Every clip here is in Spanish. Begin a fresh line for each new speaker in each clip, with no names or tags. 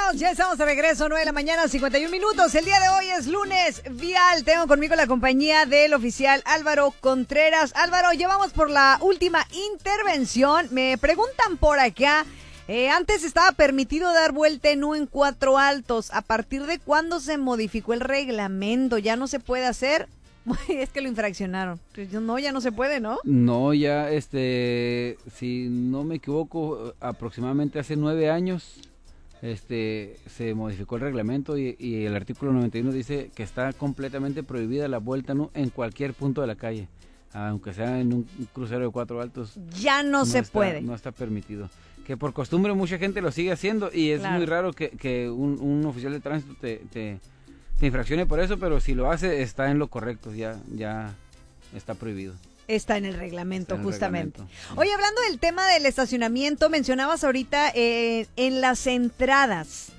Ya estamos de regreso, 9 de la mañana, 51 minutos. El día de hoy es lunes vial. Tengo conmigo la compañía del oficial Álvaro Contreras. Álvaro, ya vamos por la última intervención. Me preguntan por acá, antes estaba permitido dar vuelta en U en 4 altos. ¿A partir de cuándo se modificó el reglamento? ¿Ya no se puede hacer? Es que lo infraccionaron. No, ya no se puede, ¿no?
No, ya, si no me equivoco, aproximadamente hace 9 años, se modificó el reglamento y el artículo 91 dice que está completamente prohibida la vuelta en cualquier punto de la calle, aunque sea en un crucero de 4 altos.
Ya no se puede.
No está permitido. Que por costumbre mucha gente lo sigue haciendo y es muy raro que un oficial de tránsito te infraccione por eso, pero si lo hace está en lo correcto, ya está prohibido.
Está en el reglamento, justamente.
Reglamento, sí.
Oye, hablando del tema del estacionamiento, mencionabas ahorita en las entradas.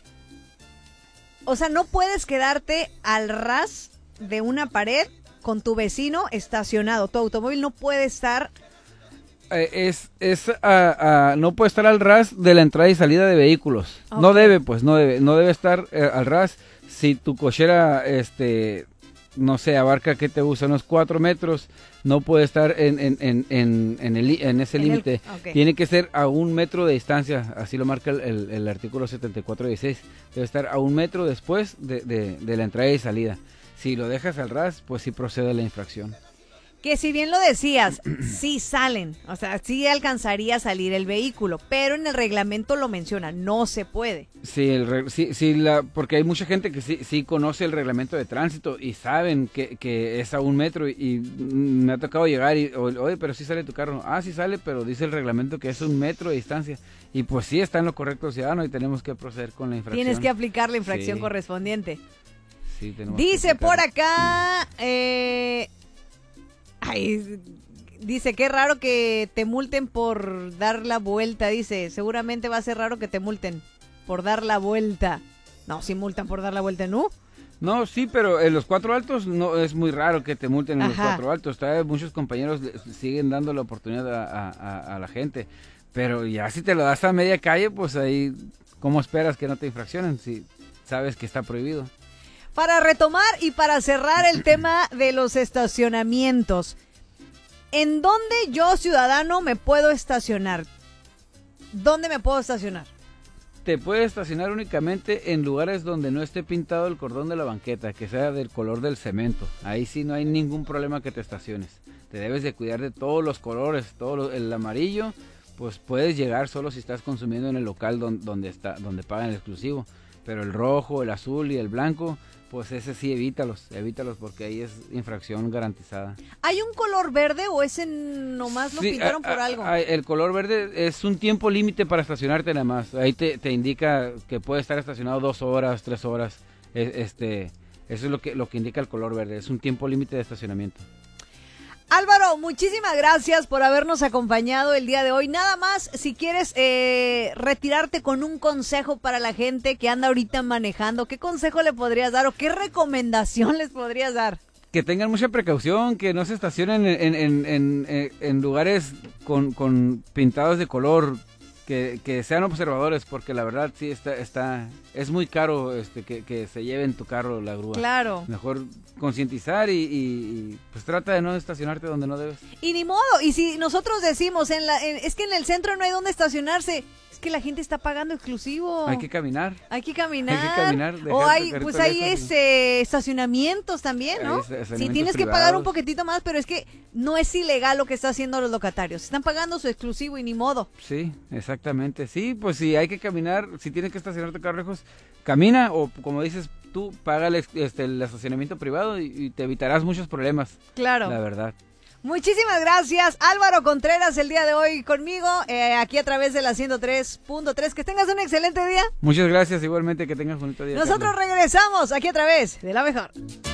O sea, no puedes quedarte al ras de una pared con tu vecino estacionado. Tu automóvil no puede estar...
no puede estar al ras de la entrada y salida de vehículos. Okay. No debe estar al ras. Si tu cochera, no sé, abarca, ¿qué te gusta? Unos 4 metros, no puede estar en ese límite. Okay. Tiene que ser a 1 metro de distancia, así lo marca el artículo 7416. Debe estar a 1 metro después de la entrada y salida. Si lo dejas al ras, pues sí procede la infracción.
Que si bien lo decías, sí salen, o sea, sí alcanzaría a salir el vehículo, pero en el reglamento lo menciona, no se puede.
Porque hay mucha gente que sí conoce el reglamento de tránsito y saben que es a 1 metro y me ha tocado llegar y, oye, pero sí sale tu carro. Ah, sí sale, pero dice el reglamento que es 1 metro de distancia. Y pues sí está en lo correcto, ciudadano, y tenemos que proceder con la infracción.
Tienes que aplicar la infracción correspondiente.
Sí, tenemos
dice por acá... dice, qué raro que te multen por dar la vuelta, dice, seguramente va a ser raro que te multen por dar la vuelta. No, si multan por dar la vuelta, ¿no?
No, sí, pero en los 4 altos no es muy raro que te multen en los 4 altos. Todavía muchos compañeros siguen dando la oportunidad a la gente, pero ya si te lo das a media calle, pues ahí, ¿cómo esperas que no te infraccionen si sabes que está prohibido?
Para retomar y para cerrar el tema de los estacionamientos, ¿en dónde yo, ciudadano, me puedo estacionar? ¿Dónde me puedo estacionar?
Te puedes estacionar únicamente en lugares donde no esté pintado el cordón de la banqueta, que sea del color del cemento. Ahí sí no hay ningún problema que te estaciones. Te debes de cuidar de todos los colores, el amarillo, pues puedes llegar solo si estás consumiendo en el local donde pagan el exclusivo. Pero el rojo, el azul y el blanco, pues ese sí evítalos porque ahí es infracción garantizada.
¿Hay un color verde o ese nomás lo pintaron por algo?
El color verde es un tiempo límite para estacionarte nada más. Ahí te indica que puede estar estacionado 2 horas, 3 horas. Eso es lo que indica el color verde, es un tiempo límite de estacionamiento.
Álvaro, muchísimas gracias por habernos acompañado el día de hoy. Nada más, si quieres retirarte con un consejo para la gente que anda ahorita manejando, ¿qué consejo le podrías dar o qué recomendación les podrías dar?
Que tengan mucha precaución, que no se estacionen en lugares con pintados de color, que sean observadores, porque la verdad sí es muy caro que se lleven tu carro la grúa.
Claro.
Mejor concientizar y pues trata de no estacionarte donde no debes.
Y ni modo, y si nosotros decimos es que en el centro no hay donde estacionarse, es que la gente está pagando exclusivo.
Hay que caminar.
O hay estacionamientos también, ¿no? Sí, tienes que pagar un poquitito más, pero es que no es ilegal lo que están haciendo los locatarios. Están pagando su exclusivo y ni modo.
Sí, exactamente. Sí, pues si hay que caminar, si tienes que estacionar tu carro lejos, camina o como dices tú, paga el estacionamiento privado y te evitarás muchos problemas.
Claro.
La verdad.
Muchísimas gracias, Álvaro Contreras, el día de hoy conmigo, aquí a través de la 103.3. Que tengas un excelente día.
Muchas gracias, igualmente que tengas un bonito día.
Nosotros regresamos aquí a través de La Mejor.